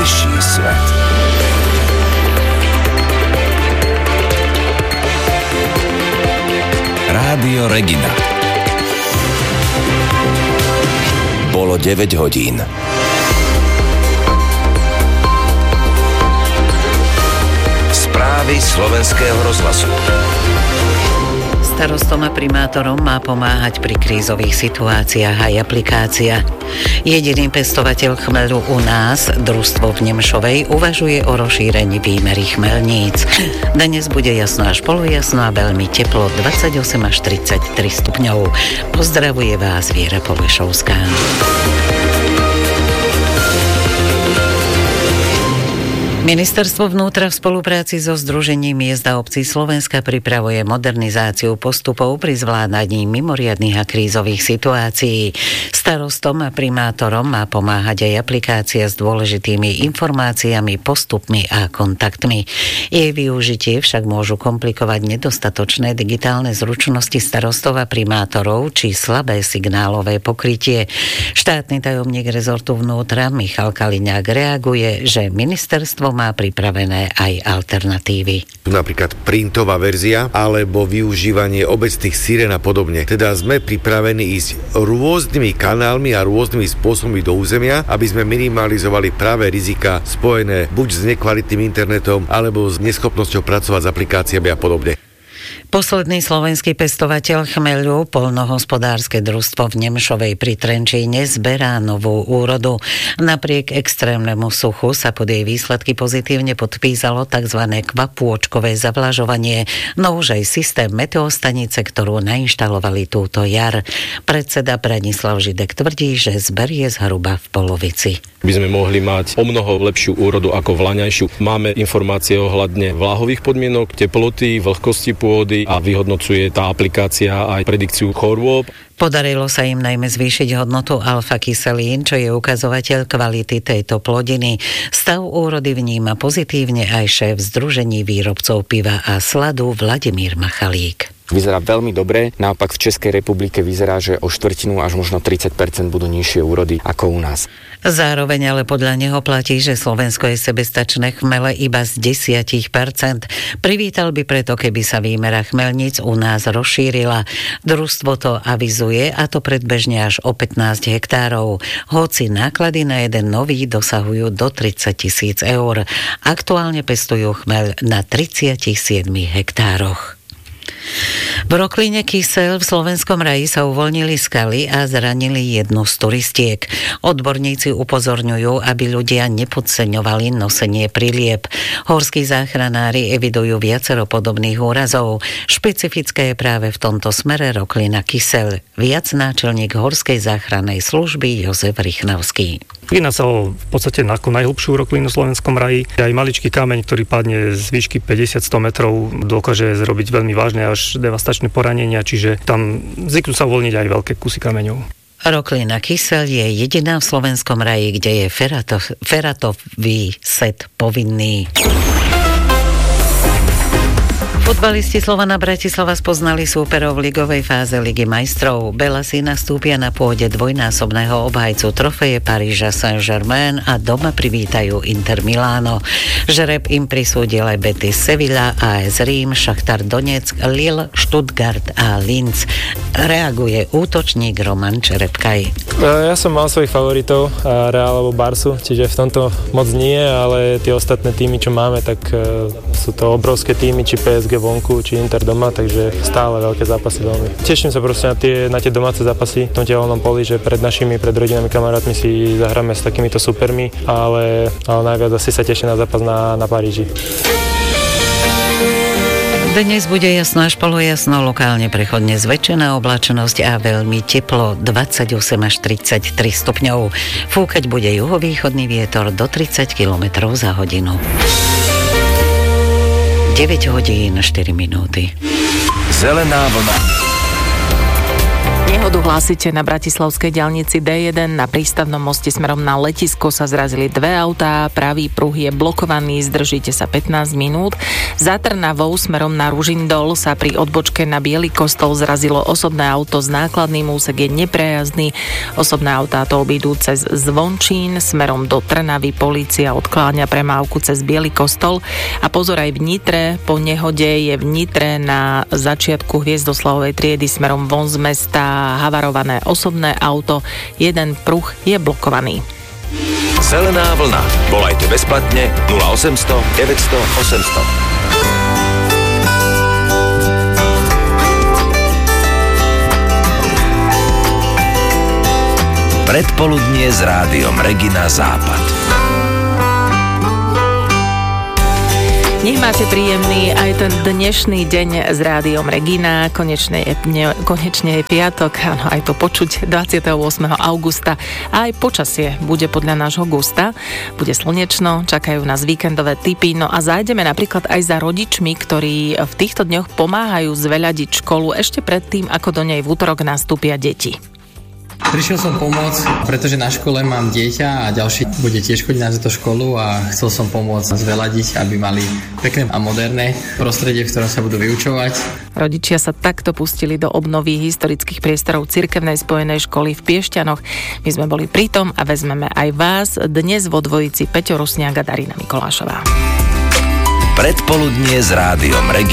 najbližší svet. Rádio Regina. Bolo 9 hodín. Správy slovenského rozhlasu. Starostom a primátorom má pomáhať pri krízových situáciách aj aplikácia. Jediný pestovateľ chmeľu u nás, družstvo v Nemšovej, uvažuje o rozšírení výmery chmeľníc. Dnes bude jasno až polojasno a veľmi teplo, 28 až 33 stupňov. Pozdravuje vás Viera Polešovská. Ministerstvo vnútra v spolupráci so Združením miest a obcí Slovenska pripravuje modernizáciu postupov pri zvládaní mimoriadnych a krízových situácií. Starostom a primátorom má pomáhať aj aplikácia s dôležitými informáciami, postupmi a kontaktmi. Jej využitie však môžu komplikovať nedostatočné digitálne zručnosti starostov a primátorov či slabé signálové pokrytie. Štátny tajomník rezortu vnútra Michal Kaliňák reaguje, že ministerstvo má pripravené aj alternatívy. Napríklad printová verzia alebo využívanie obecných sirén a podobne. Teda sme pripravení ísť rôznymi kanálmi a rôznymi spôsobmi do územia, aby sme minimalizovali práve rizika spojené buď s nekvalitným internetom alebo s neschopnosťou pracovať s aplikáciami a podobne. Posledný slovenský pestovateľ chmeľu, poľnohospodárske družstvo v Nemšovej pri Trenčíne, zberá novú úrodu. Napriek extrémnemu suchu sa pod jej výsledky pozitívne podpísalo tzv. Kvapôčkové zavlažovanie, no už aj systém meteostanice, ktorú nainštalovali túto jar. Predseda Branislav Židek tvrdí, že zber je zhruba v polovici. By sme mohli mať omnoho lepšiu úrodu ako vlaňajšiu. Máme informácie ohľadne vláhových podmienok, teploty, vlhkosti pôdy a vyhodnocuje tá aplikácia aj predikciu chorôb. Podarilo sa im najmä zvýšiť hodnotu alfa-kyselín, čo je ukazovateľ kvality tejto plodiny. Stav úrody vníma pozitívne aj šéf Združení výrobcov piva a sladu Vladimír Machalík. Vyzerá veľmi dobre, naopak v Českej republike vyzerá, že o štvrtinu až možno 30% budú nižšie úrody ako u nás. Zároveň ale podľa neho platí, že Slovensko je sebestačné chmele iba z 10%. Privítal by preto, keby sa výmera chmelníc u nás rozšírila. Družstvo to avizuje, a to predbežne až o 15 hektárov. Hoci náklady na jeden nový dosahujú do 30 000 eur. Aktuálne pestujú chmeľ na 37 hektároch. V Rokline Kyseľ v Slovenskom raji sa uvoľnili skaly a zranili jednu z turistiek. Odborníci upozorňujú, aby ľudia nepodceňovali nosenie prilieb. Horskí záchranári evidujú viacero podobných úrazov. Špecifické je práve v tomto smere Roklina Kyseľ. Viac náčelník Horskej záchrannej služby Jozef Rychnavský. Jedná sa o v podstate najhlbšiu roklinu v Slovenskom raji. Aj maličký kameň, ktorý padne z výšky 50-100 metrov, dokáže zrobiť veľmi vážne až devastačné poranenia, čiže tam zvyknú sa uvoľniť aj veľké kusy kameňov. Roklina Kyseľ je jediná v Slovenskom raji, kde je feratový set povinný. Futbalisti Slovana Bratislava spoznali súperov v ligovej fáze Ligy majstrov. Belasi nastúpia na pôde dvojnásobného obhajcu trofeje Paríža Saint-Germain a doma privítajú Inter Miláno. Žreb im prisúdil aj Betis Sevilla, AS Rím, Šachtar Donetsk, Lille, Stuttgart a Linz. Reaguje útočník Roman Čerepkaj. Ja som mal svojich favoritov, Real alebo Barsu, čiže v tomto moc nie, ale tie ostatné týmy, čo máme, tak sú to obrovské týmy, či PSG vonku, či Inter doma, takže stále veľké zápasy veľmi. Teším sa proste na tie domáce zápasy v tom tehelnom poli, že pred rodinami, kamarátmi si zahráme s takýmito supermi, ale najviac asi sa teším na zápas na Paríži. Dnes bude jasno až polojasno, lokálne prechodne zväčšená oblačnosť a veľmi teplo, 28 až 33 stupňov. Fúkať bude juhovýchodný vietor do 30 km za hodinu. 9 hodín 4 minúty. Zelená vlna. Nehodu hlásite na bratislavskej diaľnici D1. Na prístavnom moste smerom na letisko sa zrazili dve autá. Pravý pruh je blokovaný, zdržíte sa 15 minút. Za Trnavou smerom na Ružindol sa pri odbočke na Biely kostol zrazilo osobné auto s nákladným, úsek je neprejazdný. Osobné autá to obídu cez Zvončín, smerom do Trnavy polícia odkláňa premávku cez Biely kostol. A pozor aj v Nitre, po nehode je v Nitre na začiatku Hviezdoslavovej triedy smerom von z mesta havarované osobné auto. Jeden pruh je blokovaný. Zelená vlna. Volajte bezplatne 0800 900 800. Predpoludnie s rádiom Regina Západ. Nech máte príjemný aj ten dnešný deň s rádiom Regina. Konečne je piatok, áno, aj to počuť 28. augusta. A aj počasie bude podľa nášho gusta. Bude slnečno, čakajú nás víkendové tipy. No a zájdeme napríklad aj za rodičmi, ktorí v týchto dňoch pomáhajú zveľadiť školu ešte predtým, ako do nej v utorok nastúpia deti. Prišiel som pomôcť, pretože na škole mám dieťa a ďalší bude tiež chodiť na túto školu a chcel som pomôcť zveľadiť, aby mali pekné a moderné prostredie, v ktorom sa budú vyučovať. Rodičia sa takto pustili do obnovy historických priestorov Cirkevnej spojenej školy v Piešťanoch. My sme boli pritom a vezmeme aj vás dnes vo dvojici Peťo Rusňák a Darina Mikolášová. Predpoludnie s rádiom Regina.